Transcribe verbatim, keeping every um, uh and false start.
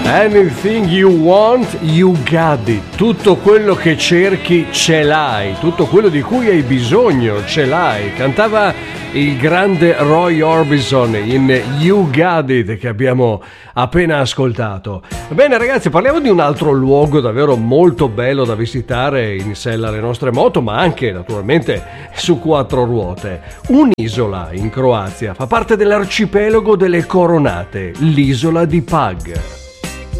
Anything you want, you got it. Tutto quello che cerchi ce l'hai, tutto quello di cui hai bisogno ce l'hai. Cantava il grande Roy Orbison in You Got It, che abbiamo appena ascoltato. Bene ragazzi, parliamo di un altro luogo davvero molto bello da visitare in sella alle nostre moto, ma anche naturalmente su quattro ruote. Un'isola in Croazia, fa parte dell'arcipelago delle Coronate, l'isola di Pag.